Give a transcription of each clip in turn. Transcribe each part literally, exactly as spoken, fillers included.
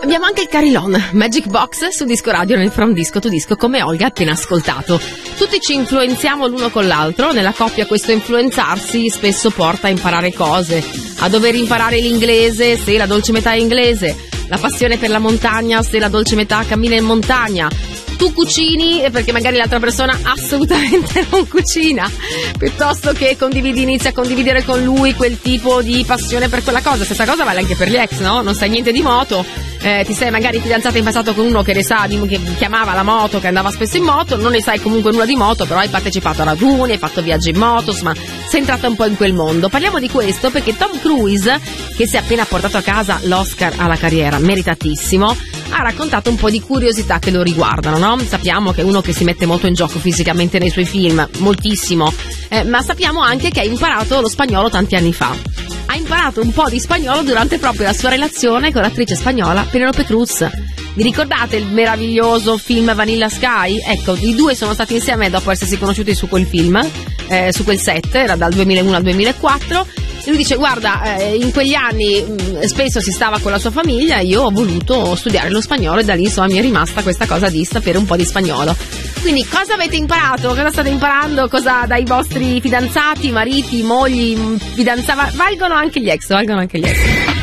Abbiamo anche il Carillon Magic Box su Disco Radio nel From Disco to Disco, come Olga ha appena ascoltato. Tutti ci influenziamo l'uno con l'altro, nella coppia questo influenzarsi spesso porta a imparare cose, a dover imparare l'inglese se la dolce metà è inglese, la passione per la montagna se la dolce metà cammina in montagna. Tu cucini perché magari l'altra persona assolutamente non cucina, piuttosto che condividi, inizia a condividere con lui quel tipo di passione per quella cosa. Stessa cosa vale anche per gli ex, no? Non sai niente di moto, eh, ti sei magari fidanzata in passato con uno che ne sa, di, che chiamava la moto, che andava spesso in moto, non ne sai comunque nulla di moto, però hai partecipato a raduni, hai fatto viaggi in moto, insomma sei entrata un po' in quel mondo. Parliamo di questo perché Tom Cruise, che si è appena portato a casa l'Oscar alla carriera, meritatissimo, ha raccontato un po' di curiosità che lo riguardano, no? Sappiamo che è uno che si mette molto in gioco fisicamente nei suoi film, moltissimo, eh, ma sappiamo anche che ha imparato lo spagnolo tanti anni fa. Ha imparato un po' di spagnolo durante proprio la sua relazione con l'attrice spagnola Penélope Cruz. Vi ricordate il meraviglioso film Vanilla Sky? Ecco, i due sono stati insieme dopo essersi conosciuti su quel film, eh, su quel set, era dal duemilauno al duemilaquattro. E lui dice: guarda, eh, in quegli anni mh, spesso si stava con la sua famiglia, io ho voluto studiare lo spagnolo e da lì insomma mi è rimasta questa cosa di sapere un po' di spagnolo. Quindi cosa avete imparato? Cosa state imparando? Cosa dai vostri fidanzati, mariti, mogli, fidanzati? Valgono anche gli ex, valgono anche gli ex.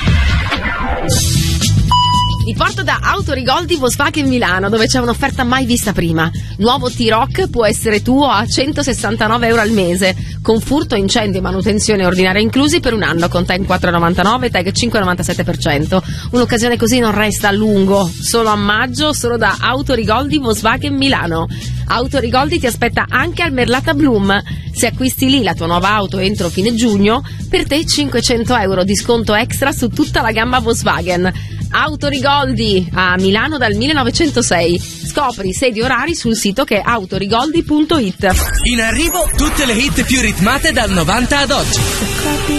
Vi porto da Autorigoldi Volkswagen Milano, dove c'è un'offerta mai vista prima. Nuovo T-Roc può essere tuo a centosessantanove euro al mese, con furto, incendio e manutenzione ordinaria inclusi per un anno, con tag quattro virgola novantanove, tag cinque virgola novantasette per cento. Un'occasione così non resta a lungo, solo a maggio, solo da Autorigoldi Volkswagen Milano. Autorigoldi ti aspetta anche al Merlata Bloom. Se acquisti lì la tua nuova auto entro fine giugno, per te cinquecento euro di sconto extra su tutta la gamma Volkswagen. Autorigoldi a Milano dal millenovecentosei. Scopri sedi e orari sul sito che è autorigoldi punto it. In arrivo tutte le hit più ritmate dal novanta ad oggi.